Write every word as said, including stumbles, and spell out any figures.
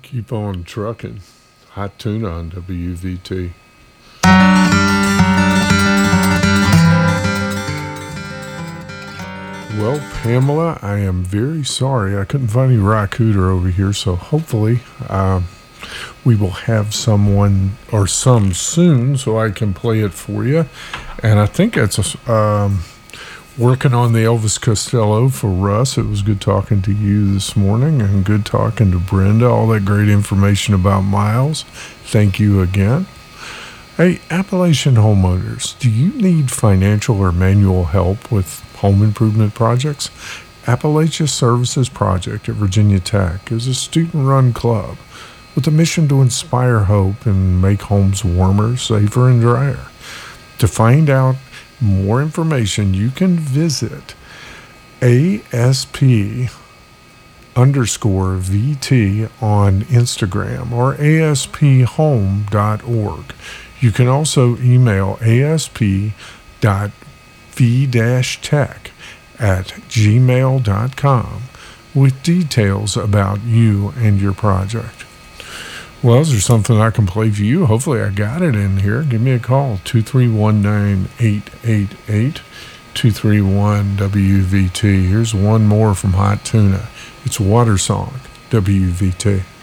Keep on trucking. Hot tuna on W V T. Well, Pamela, I am very sorry. I couldn't find any Rockhooter over here, so hopefully uh, we will have someone or some soon so I can play it for you. And I think it's um, working on the Elvis Costello for Russ. It was good talking to you this morning and good talking to Brenda. All that great information about Miles. Thank you again. Hey, Appalachian homeowners, do you need financial or manual help with home improvement projects? Appalachia Services Project at Virginia Tech is a student-run club with a mission to inspire hope and make homes warmer, safer, and drier. To find out more information, you can visit A S P underscore V T on Instagram or A S P home dot org. You can also email A S P dot V tech at gmail dot com with details about you and your project. Well, is there something I can play for you? Hopefully I got it in here. Give me a call, two three one nine, eight eight eight, two three one W V T. Here's one more from Hot Tuna. It's Water Song, W V T.